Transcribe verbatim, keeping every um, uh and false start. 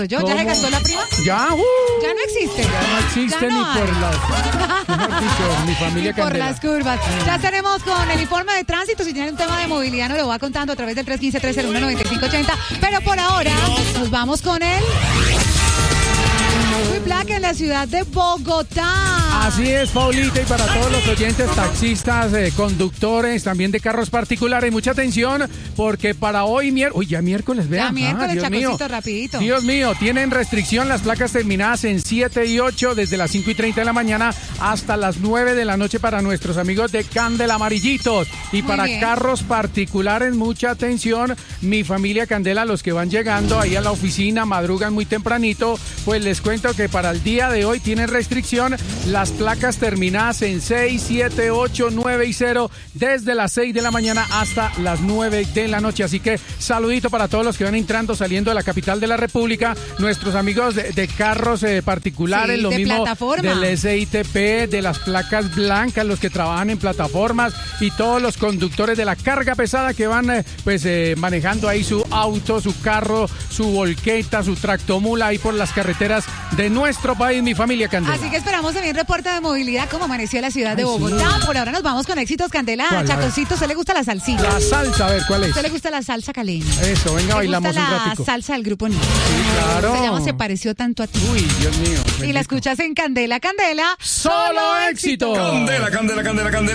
Yo, ¿ya se gastó la prima? Ya, uh, Ya no existe. ya no existe Ya no ni hay. por las, mejor dicho, mi familia Y por Candela. las curvas. Ya estaremos con el informe de tránsito. Si tienen un tema de movilidad, nos lo va contando a través del tres uno cinco, tres cero uno, nueve cinco ocho cero. Pero por ahora, nos vamos con él. Muy placa en la ciudad de Bogotá. Así es, Paulita, y para todos los oyentes, taxistas, eh, conductores, también de carros particulares, mucha atención, porque para hoy, miércoles, uy, ya miércoles, vean. Ya miércoles, Dios mío. Chacocito, rapidito. Dios mío, tienen restricción las placas terminadas en siete y ocho desde las cinco y treinta de la mañana hasta las nueve de la noche para nuestros amigos de Candela Amarillitos. Y Muy para bien. carros particulares, mucha atención, mi familia Candela, los que van llegando ahí a la oficina, madrugan muy tempranito, pues les cuento que para el día de hoy tienen restricción las placas terminadas en seis, siete, ocho, nueve y cero desde las seis de la mañana hasta las nueve de la noche. Así que saludito para todos los que van entrando, saliendo de la capital de la República, nuestros amigos de, de carros eh, particulares, Sí, lo de mismo plataforma. del S I T P, de las placas blancas, los que trabajan en plataformas y todos los conductores de la carga pesada que van eh, pues eh, manejando ahí su auto, su carro, su volqueta, su tractomula ahí por las carreteras de nuestro país, mi familia Candela. Así que esperamos también reporte de movilidad como amaneció la ciudad de Ay, Bogotá. sí. Por ahora nos vamos con éxitos, Candela. ¿Cuál? A ver. Chacocito, ¿usted le gusta la salsita? La salsa, a ver, ¿cuál ¿A es? usted le gusta la salsa caleña? Eso, venga, ¿Le bailamos gusta un la ratico. salsa del grupo Nido? Sí, claro. Se llama Se pareció tanto a ti. Uy, Dios mío. Y la bendito. escuchas en Candela, Candela. Solo éxito. Candela, candela, candela, candela.